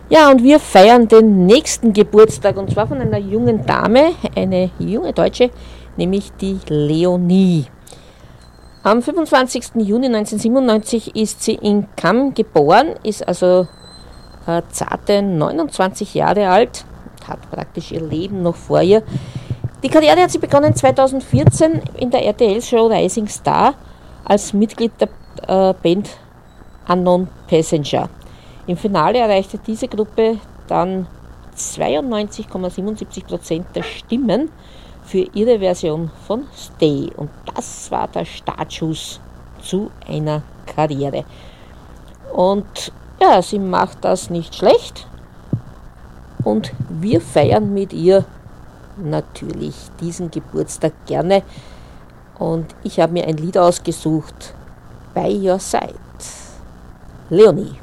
Ja, und wir feiern den nächsten Geburtstag und zwar von einer jungen Dame, eine junge Deutsche, nämlich die Leonie. Am 25. Juni 1997 ist sie in Cham geboren, ist also zarte 29 Jahre alt, hat praktisch ihr Leben noch vor ihr. Die Karriere hat sie begonnen 2014 in der RTL-Show Rising Star als Mitglied der Band Unknown Passenger. Im Finale erreichte diese Gruppe dann 92,77% der Stimmen für ihre Version von Stay. Und das war der Startschuss zu einer Karriere. Und ja, sie macht das nicht schlecht. Und wir feiern mit ihr natürlich diesen Geburtstag gerne. Und ich habe mir ein Lied ausgesucht, By Your Side. Leonie.